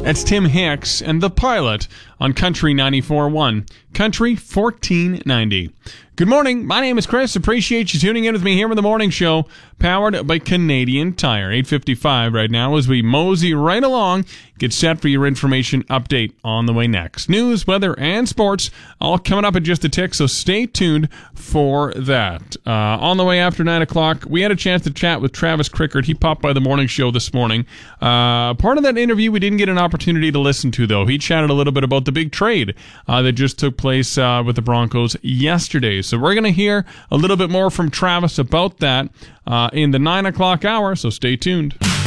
That's Tim Hicks and The Pilot on Country 94.1. Country 1490. Good morning. My name is Chris. Appreciate you tuning in with me here in the morning show, powered by Canadian Tire. 8:55 right now as we mosey right along. Get set for your information update on the way next. News, weather, and sports all coming up in just a tick, so stay tuned for that. On the way after 9 o'clock, we had a chance to chat with Travis Crickard. He popped by the morning show this morning. Part of that interview we didn't get an opportunity to listen to, though. He chatted a little bit about the big trade that just took place with the Broncos yesterday. So we're going to hear a little bit more from Travis about that in the 9 o'clock hour, so stay tuned.